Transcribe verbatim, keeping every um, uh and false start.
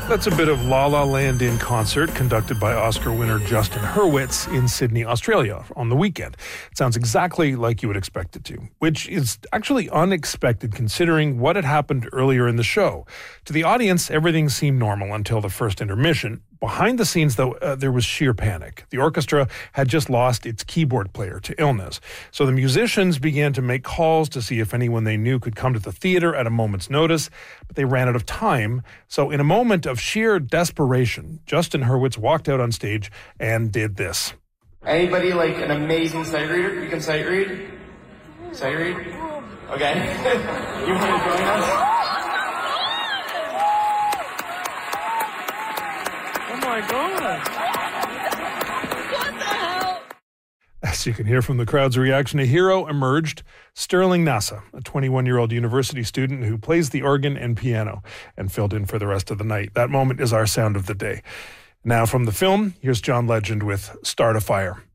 That's a bit of La La Land in concert conducted by Oscar winner Justin Hurwitz in Sydney, Australia on the weekend. It sounds exactly like you would expect it to, which is actually unexpected considering what had happened earlier in the show. To the audience, everything seemed normal until the first intermission. Behind the scenes, though, uh, there was sheer panic. The orchestra had just lost its keyboard player to illness. So the musicians began to make calls to see if anyone they knew could come to the theater at a moment's notice, but they ran out of time. So in a moment of sheer desperation, Justin Hurwitz walked out on stage and did this. Anybody like an amazing sight reader? You can sight read? Sight read? Okay. You want to join us? Oh my God. What the hell? As you can hear from the crowd's reaction, a hero emerged, Sterling Nasa, a twenty-one-year-old university student who plays the organ and piano and filled in for the rest of the night. That moment is our sound of the day. Now from the film, here's John Legend with Start a Fire.